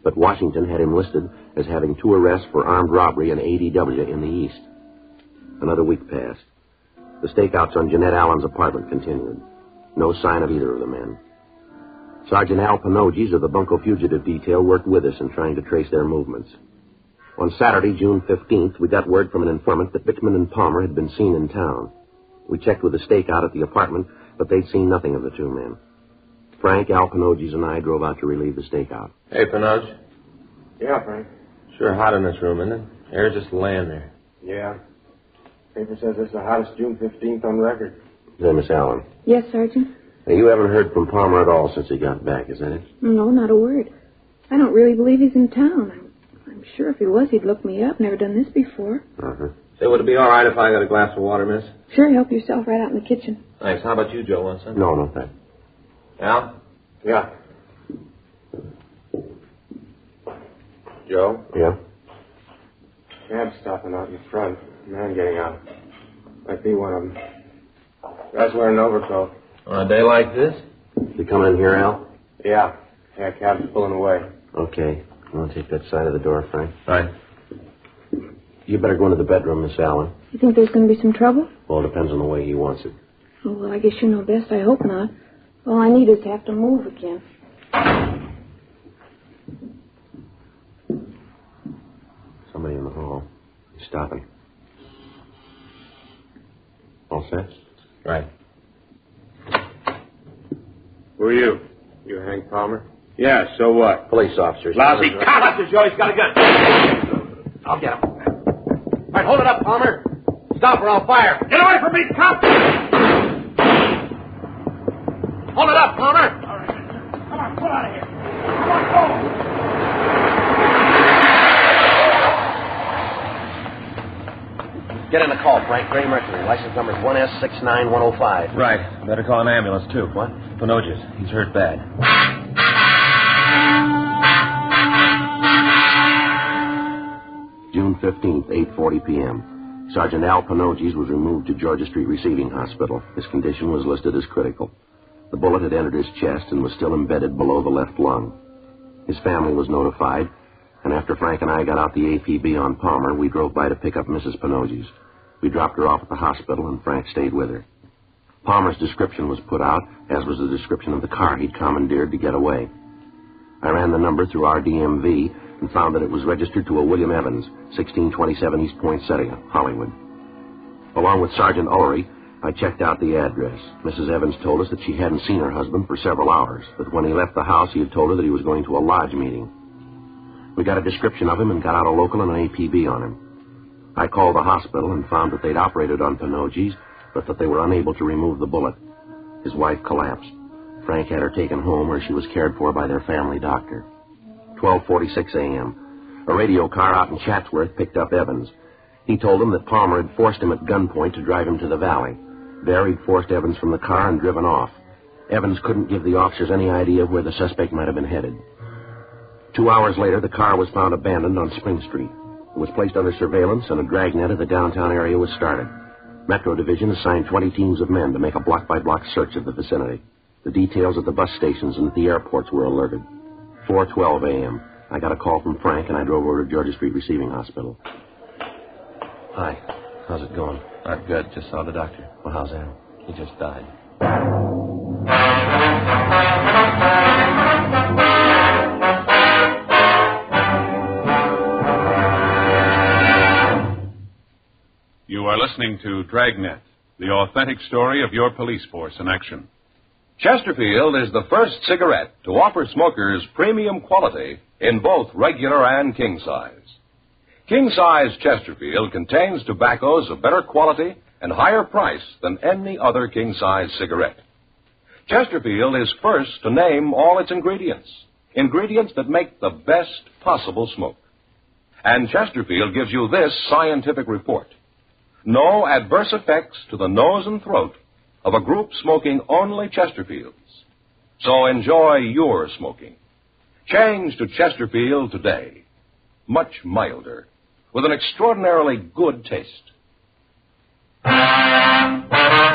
but Washington had him listed as having 2 arrests for armed robbery and ADW in the East. Another week passed. The stakeouts on Jeanette Allen's apartment continued. No sign of either of the men. Sergeant Al Panoges of the Bunko Fugitive Detail worked with us in trying to trace their movements. On Saturday, June 15th, we got word from an informant that Bickman and Palmer had been seen in town. We checked with the stakeout at the apartment, but they'd seen nothing of the 2 men. Frank, Al Panoges, and I drove out to relieve the stakeout. Hey, Panoge. Yeah, Frank. Sure hot in this room, isn't it? Air's just laying there. Yeah. Paper says it's the hottest June 15th on record. Is that Miss Allen? Yes, Sergeant. Now, you haven't heard from Palmer at all since he got back, is that it? No, not a word. I don't really believe he's in town. I'm sure if he was, he'd look me up. Never done this before. Uh-huh. Say, would it be all right if I got a glass of water, miss? Sure, help yourself right out in the kitchen. Thanks. How about you, Joe? Want some? No, thanks. Al? Yeah. Joe? Yeah? Cab's stopping out in front. Man getting out. Might be one of them. Guy's wearing an overcoat. On a day like this? You come in here, Al? Yeah. Yeah, cab's pulling away. Okay. You want to take that side of the door, Frank? Right. You better go into the bedroom, Miss Allen. You think there's going to be some trouble? Well, it depends on the way he wants it. Oh, well, I guess you know best. I hope not. All I need is to have to move again. Somebody in the hall. He's stopping. All set? Right. Who are you? You Hank Palmer? Yeah, so what? Police officers. Lousy cop! Joe, he's got a gun. I'll get him. All right, hold it up, Palmer. Stop or I'll fire. Get away from me, cop! Hold it up, Palmer. All right. Come on, pull out of here. Come on, go. Get in the call, Frank. Gray Mercury. License number's 1S69105. Right. Better call an ambulance, too. What? Panoges. He's hurt bad. June 15th, 8:40 p.m. Sergeant Al Panoges was removed to Georgia Street Receiving Hospital. His condition was listed as critical. The bullet had entered his chest and was still embedded below the left lung. His family was notified, and after Frank and I got out the APB on Palmer, we drove by to pick up Mrs. Panoges. We dropped her off at the hospital, and Frank stayed with her. Palmer's description was put out, as was the description of the car he'd commandeered to get away. I ran the number through our DMV and found that it was registered to a William Evans, 1627 East Poinsettia, Hollywood. Along with Sergeant Ullery, I checked out the address. Mrs. Evans told us that she hadn't seen her husband for several hours, but when he left the house, he had told her that he was going to a lodge meeting. We got a description of him and got out a local and an APB on him. I called the hospital and found that they'd operated on Panoges, but that they were unable to remove the bullet. His wife collapsed. Frank had her taken home where she was cared for by their family doctor. 12:46 a.m. A radio car out in Chatsworth picked up Evans. He told them that Palmer had forced him at gunpoint to drive him to the valley. There he'd forced Evans from the car and driven off. Evans couldn't give the officers any idea of where the suspect might have been headed. 2 hours later, the car was found abandoned on Spring Street. It was placed under surveillance, and a dragnet of the downtown area was started. Metro Division assigned 20 teams of men to make a block-by-block search of the vicinity. The details at the bus stations and at the airports were alerted. 4:12 a.m. I got a call from Frank, and I drove over to Georgia Street Receiving Hospital. Hi. How's it going? Not good. Just saw the doctor. Well, how's that? He just died. You are listening to Dragnet, the authentic story of your police force in action. Chesterfield is the first cigarette to offer smokers premium quality in both regular and king size. King size Chesterfield contains tobaccos of better quality and higher price than any other king size cigarette. Chesterfield is first to name all its ingredients that make the best possible smoke. And Chesterfield gives you this scientific report. No adverse effects to the nose and throat of a group smoking only Chesterfields. So enjoy your smoking. Change to Chesterfield today. Much milder, with an extraordinarily good taste.